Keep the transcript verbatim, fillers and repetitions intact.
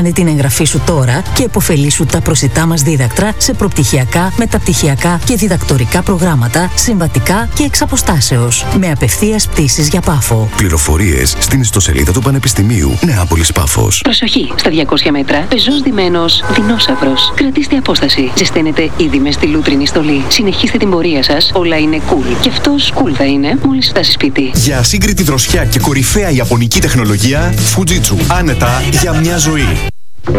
Κάνε την εγγραφή σου τώρα και επωφελήσου τα προσιτά μας δίδακτρα σε προπτυχιακά, μεταπτυχιακά και διδακτορικά προγράμματα, συμβατικά και εξ αποστάσεως. Με απευθείας πτήσεις για Πάφο. Πληροφορίες στην ιστοσελίδα του Πανεπιστημίου Νεάπολης Πάφος. Προσοχή! Στα διακόσια μέτρα, πεζός ντυμένος δεινόσαυρος. Κρατήστε απόσταση. Ζεσταίνετε ήδη με στη λούτρινη στολή. Συνεχίστε την πορεία σας. Όλα είναι cool. Και αυτός cool θα είναι μόλις φτάσει σπίτι. Για ασύγκριτη δροσιά και κορυφαία ιαπωνική τεχνολογία, Fujitsu. Άνετα για μια ζωή.